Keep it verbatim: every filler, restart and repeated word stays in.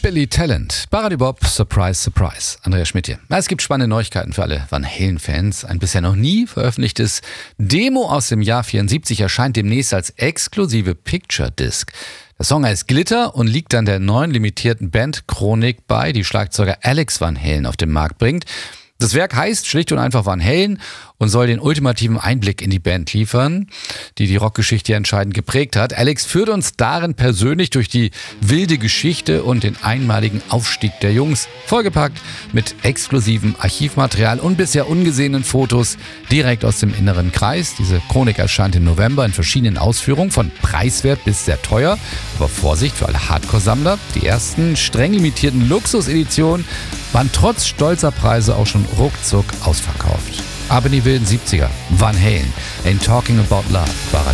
Billy Talent. Baradi Bob, Surprise, Surprise. Andreas Schmidt hier. Es gibt spannende Neuigkeiten für alle Van Halen-Fans. Ein bisher noch nie veröffentlichtes Demo aus dem Jahr vierundsiebzig erscheint demnächst als exklusive Picture Disc. Der Song heißt Glitter und liegt dann der neuen limitierten Band Chronik bei, die Schlagzeuger Alex Van Halen auf den Markt bringt. Das Werk heißt schlicht und einfach Van Halen und soll den ultimativen Einblick in die Band liefern, die die Rockgeschichte entscheidend geprägt hat. Alex führt uns darin persönlich durch die wilde Geschichte und den einmaligen Aufstieg der Jungs, vollgepackt mit exklusivem Archivmaterial und bisher ungesehenen Fotos direkt aus dem inneren Kreis. Diese Chronik erscheint im November in verschiedenen Ausführungen, von preiswert bis sehr teuer. Aber Vorsicht für alle Hardcore-Sammler, die ersten streng limitierten Luxuseditionen waren trotz stolzer Preise auch schon ruckzuck ausverkauft. Ab in die wilden siebziger. Van Halen, Ain't Talking About Love.